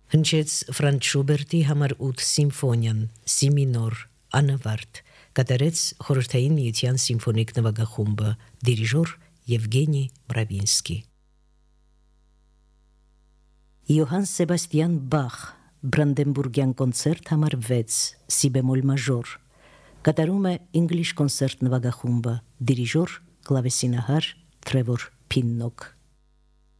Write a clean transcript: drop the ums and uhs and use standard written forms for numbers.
Հնչեց Ֆրանց Շուբերտի համար 8 սիմֆոնիան, սի մինոր, անավարտ, կատարեց Խորհրդային Միության սիմֆոնիկ նվագախումբը, դիրիժոր Եվգենի Մրավինսկի։ Յոհան Սեբաստիան Բախ, Բրանդենբուրգյան կոնցերտ համար 6, սի բեմոլ մաժոր, կատարում է English Concert նվագախումբը, դիրիժոր կլավեսինահար Թրևոր Փիննոկ։